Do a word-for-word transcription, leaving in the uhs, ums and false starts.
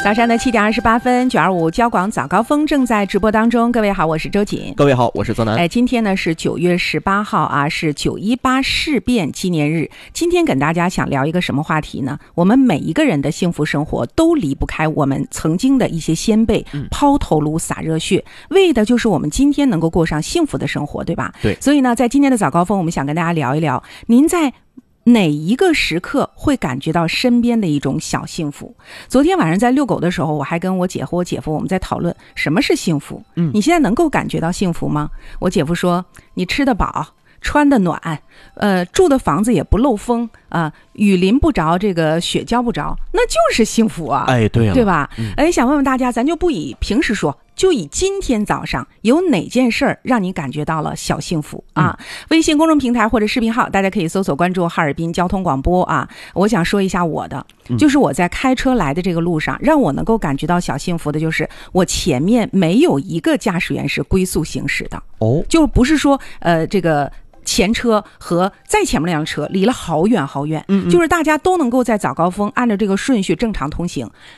早上的七点二十八分，九二五交广早高峰正在直播当中。各位好，我是周瑾。 各位好，我是泽南。 哎，今天呢是九月十八号啊，是九一八事变纪念日。今天跟大家想聊一个什么话题呢？我们每一个人的幸福生活都离不开我们曾经的一些先辈抛头颅洒热血，为的就是我们今天能够过上幸福的生活，对吧？ 对。 所以呢，在今天的早高峰，我们想跟大家聊一聊，您在哪一个时刻会感觉到身边的一种小幸福？昨天晚上在遛狗的时候，我还跟我姐和我姐夫我们在讨论什么是幸福。嗯，你现在能够感觉到幸福吗？我姐夫说，你吃得饱，穿得暖，呃，住的房子也不漏风啊、呃，雨淋不着，这个雪浇不着，那就是幸福啊！ 哎，对了， 对吧？ 嗯、 哎，想问问大家，咱就不以平时说，就以今天早上有哪件事儿让你感觉到了小幸福啊？嗯、微信公众平台或者视频号，大家可以搜索关注哈尔滨交通广播啊。我想说一下我的，就是我在开车来的这个路上，让我能够感觉到小幸福的，就是我前面没有一个驾驶员是龟速行驶的哦，就不是说呃这个。前车和再前面那辆车离了好远好远，嗯嗯，就是大家都能够在早高峰按照这个顺序正常通行，